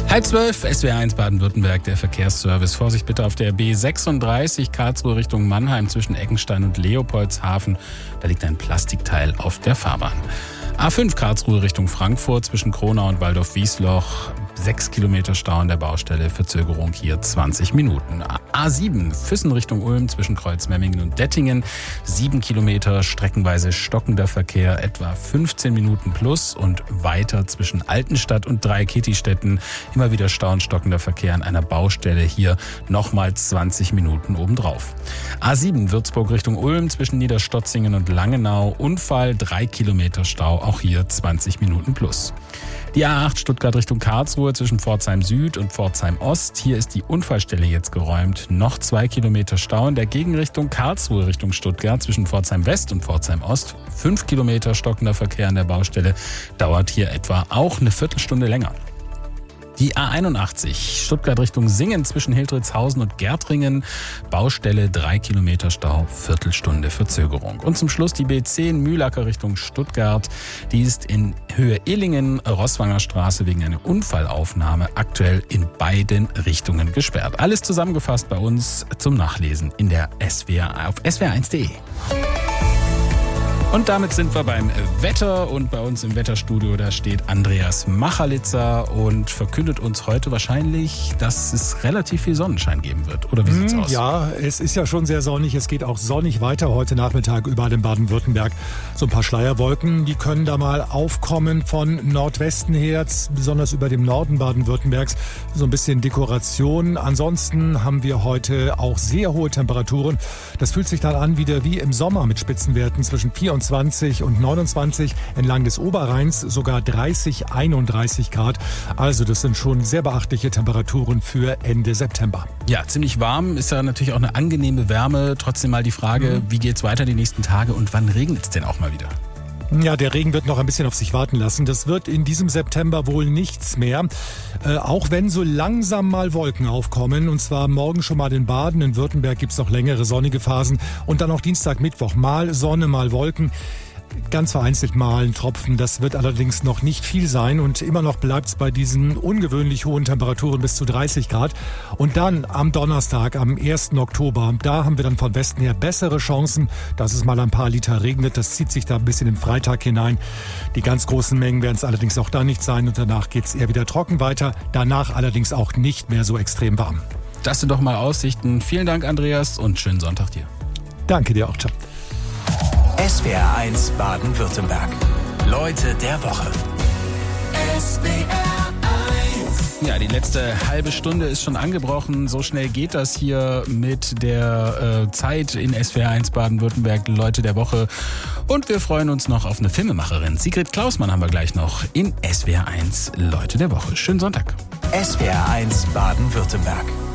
11:30, SWR1 Baden-Württemberg, der Verkehrsservice. Vorsicht bitte auf der B36 Karlsruhe Richtung Mannheim zwischen Eckenstein und Leopoldshafen. Da liegt ein Plastikteil auf der Fahrbahn. A5 Karlsruhe Richtung Frankfurt zwischen Kronau und Waldorf-Wiesloch. 6 Kilometer Stau an der Baustelle, Verzögerung hier 20 Minuten. A7 Füssen Richtung Ulm zwischen Kreuzmemmingen und Dettingen. 7 Kilometer, streckenweise stockender Verkehr, etwa 15 Minuten plus. Und weiter zwischen Altenstadt und Dreieckettistetten immer wieder Stau und stockender Verkehr an einer Baustelle. Hier nochmal 20 Minuten obendrauf. A7 Würzburg Richtung Ulm zwischen Niederstotzingen und Langenau. Unfall, 3 Kilometer Stau, auch hier 20 Minuten plus. Die A8 Stuttgart Richtung Karlsruhe zwischen Pforzheim Süd und Pforzheim Ost. Hier ist die Unfallstelle jetzt geräumt. Noch 2 Kilometer Stau in der Gegenrichtung Karlsruhe Richtung Stuttgart zwischen Pforzheim West und Pforzheim Ost. 5 Kilometer stockender Verkehr an der Baustelle. Dauert hier etwa auch eine Viertelstunde länger. Die A81 Stuttgart Richtung Singen zwischen Hildritzhausen und Gärtringen. Baustelle 3 Kilometer Stau, Viertelstunde Verzögerung. Und zum Schluss die B10 Mühlacker Richtung Stuttgart. Die ist in Höhe Illingen, Roßwanger Straße wegen einer Unfallaufnahme aktuell in beiden Richtungen gesperrt. Alles zusammengefasst bei uns zum Nachlesen in der SWR auf swr1.de. Und damit sind wir beim Wetter und bei uns im Wetterstudio, da steht Andreas Machalitzer und verkündet uns heute wahrscheinlich, dass es relativ viel Sonnenschein geben wird. Oder wie sieht's aus? Ja, es ist ja schon sehr sonnig. Es geht auch sonnig weiter heute Nachmittag überall in Baden-Württemberg. So ein paar Schleierwolken, die können da mal aufkommen von Nordwesten her, besonders über dem Norden Baden-Württembergs. So ein bisschen Dekoration. Ansonsten haben wir heute auch sehr hohe Temperaturen. Das fühlt sich dann an wieder wie im Sommer mit Spitzenwerten zwischen 24 und 29, entlang des Oberrheins sogar 30, 31 Grad. Also das sind schon sehr beachtliche Temperaturen für Ende September. Ja, ziemlich warm, ist ja natürlich auch eine angenehme Wärme. Trotzdem mal die Frage, wie geht's weiter die nächsten Tage und wann regnet es denn auch mal wieder? Ja, der Regen wird noch ein bisschen auf sich warten lassen. Das wird in diesem September wohl nichts mehr. Auch wenn so langsam mal Wolken aufkommen. Und zwar morgen schon mal in Baden. In Württemberg gibt's noch längere sonnige Phasen. Und dann auch Dienstag, Mittwoch mal Sonne, mal Wolken. Ganz vereinzelt mal ein Tropfen. Das wird allerdings noch nicht viel sein. Und immer noch bleibt es bei diesen ungewöhnlich hohen Temperaturen bis zu 30 Grad. Und dann am Donnerstag, am 1. Oktober, da haben wir dann von Westen her bessere Chancen, dass es mal ein paar Liter regnet. Das zieht sich da ein bisschen in den Freitag hinein. Die ganz großen Mengen werden es allerdings auch da nicht sein. Und danach geht es eher wieder trocken weiter. Danach allerdings auch nicht mehr so extrem warm. Das sind doch mal Aussichten. Vielen Dank, Andreas, und schönen Sonntag dir. Danke dir auch, ciao. SWR1 Baden-Württemberg. Leute der Woche. SWR1. Ja, die letzte halbe Stunde ist schon angebrochen. So schnell geht das hier mit der Zeit in SWR1 Baden-Württemberg. Leute der Woche. Und wir freuen uns noch auf eine Filmemacherin. Sigrid Klausmann haben wir gleich noch in SWR1 Leute der Woche. Schönen Sonntag. SWR1 Baden-Württemberg.